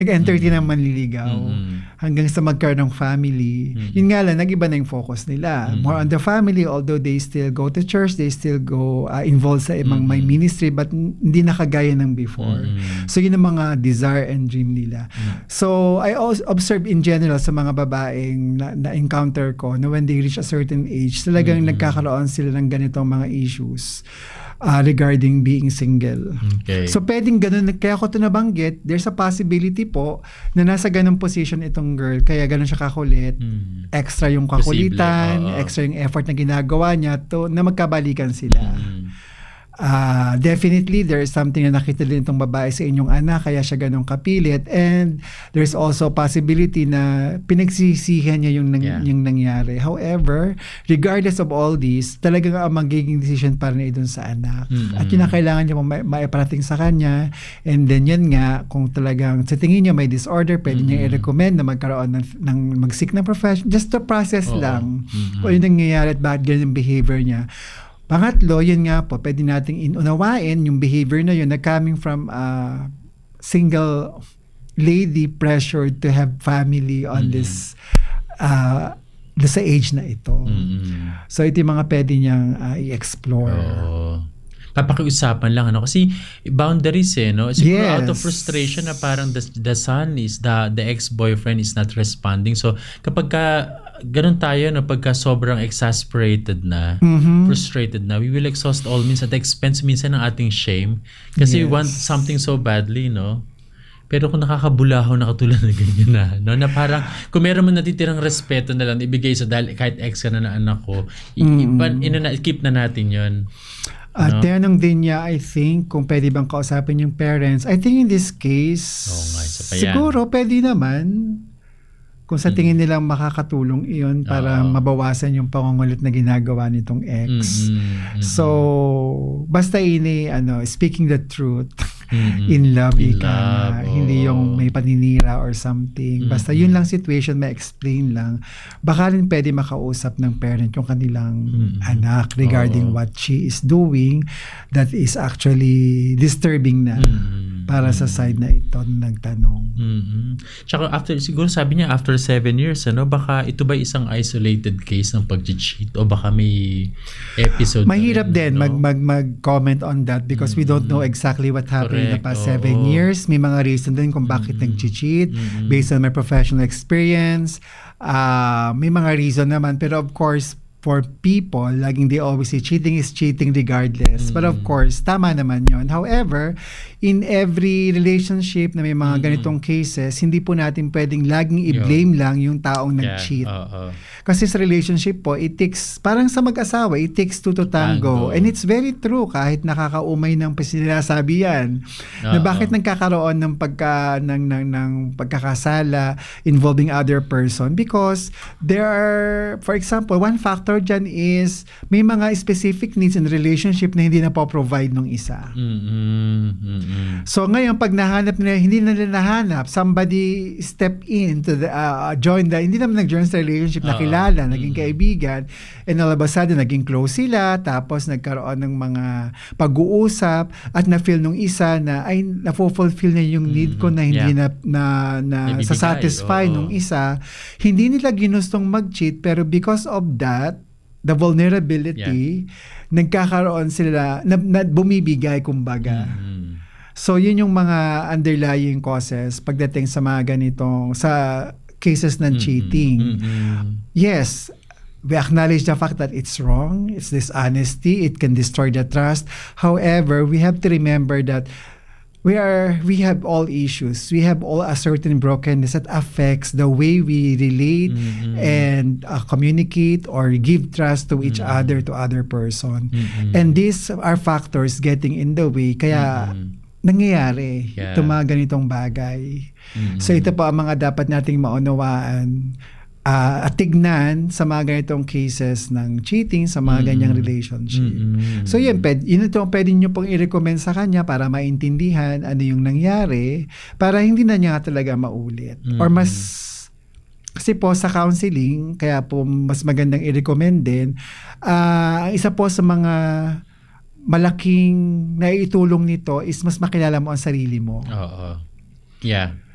nag-entertain ng manliligaw hanggang sa magkaroon ng family. Yun nga lang, nag-iba na yung focus nila. More on the family, although they still go to church, they still go involved sa ibang may ministry, but hindi nakagaya ng before. So yun ang mga desire and dream nila. So I also observe in general sa mga babaeng na-encounter ko na when they reach a certain age, talagang nagkakaroon sila ng ganitong mga issues regarding being single. Okay. So pwedeng ganun, kaya ko ito nabanggit, there's a possibility po na nasa ganung position itong girl, kaya ganun siya kakulit, extra yung kakulitan, extra yung effort na ginagawa niya na magkabalikan sila. Definitely there is something na nakita din itong babae sa inyong anak kaya siya ganun kapilit, and there's also possibility na pinagsisihan niya yung nangyari. However, regardless of all this, talagang ang magiging decision para niya dun sa anak. At yun ang kailangan niya maiparating sa kanya, and then yan nga, kung talagang sa tingin niya may disorder, pwede niya i-recommend na magkaroon ng mag-seek ng profession, just to process lang kung yun nangyayari at bakit ganun yung behavior niya. Pangatlo, yun nga po, pwede nating inunawain yung behavior na yun na coming from a single lady pressured to have family on this sa age na ito. So ito yung mga pwede niyang i-explore. Papakiusapan lang kasi boundaries no. Siguro out of frustration na parang the son is the ex-boyfriend is not responding. So kapag ganun tayo no, pagka sobrang exasperated na, frustrated na, we will exhaust all means at the expense minsan ng ating shame kasi we want something so badly, no. Pero kung nakakabulahaw na katulad na ganyan no, na parang kung meron mo natitirang respeto na lang ibigay sa dahil kahit ex ka na ng anak ko, keep na natin yon. At tanong din niya, I think, kung pwede bang kausapin yung parents. I think in this case, siguro pwede naman. Kung sa tingin nilang makakatulong iyon para mabawasan yung pangungulit na ginagawa nitong ex. So, basta speaking the truth in love, hindi yung may paninira or something. Basta yun lang situation, ma-explain lang. Baka rin pwede makausap ng parent yung kanilang anak regarding what she is doing that is actually disturbing na para sa side na ito na nagtanong. Tsaka siguro sabi niya after 7 years, baka ito ba isang isolated case ng pag-cheat o baka may episode? Mahirap din mag-comment on that because we don't know exactly what happened in the past 7 years. May mga reason din kung bakit nag-cheat based on my professional experience. May mga reason naman, pero of course, for people, laging they always say cheating is cheating regardless. But of course, tama naman yon. However, in every relationship na may mga ganitong cases, hindi po natin pwedeng laging i-blame lang yung taong nag-cheat. Kasi sa relationship po, it takes, parang sa mag-asawa, it takes two to tango. And it's very true, kahit nakakaumay ng sinasabi yan, na bakit nagkakaroon ng pagkakasala involving other person. Because there are, for example, one factor dyan is may mga specific needs in relationship na hindi na po-provide nung isa. So ngayon, pag nahanap nila, hindi na nila nahanap, somebody step in to the, hindi naman nag-join sa relationship, nakilala, naging kaibigan, and all of a sudden, naging close sila, tapos nagkaroon ng mga pag-uusap, at na-feel nung isa na, ay, na-fulfill na yung need ko na hindi na satisfy nung isa. Hindi nila ginustong mag-cheat, pero because of that, the vulnerability, nagkakaroon sila, na bumibigay kumbaga. So, yun yung mga underlying causes pagdating sa mga ganitong, sa cases ng cheating. Yes, we acknowledge the fact that it's wrong, it's dishonesty, it can destroy the trust. However, we have to remember that we have all issues. We have all a certain brokenness that affects the way we relate and communicate or give trust to each other, to other person. And these are factors getting in the way. Kaya nangyayari itong mga ganitong bagay. So ito po ang mga dapat nating maunawaan at tignan sa mga ganitong cases ng cheating sa mga ganyang relationship. So yun ito pwede nyo pong i-recommend sa kanya para maintindihan ano yung nangyari para hindi na niya talaga maulit. Or mas, kasi po sa counseling, kaya po mas magandang i-recommend din, ang isa po sa mga malaking naitulong nito is mas makilala mo ang sarili mo. Yeah.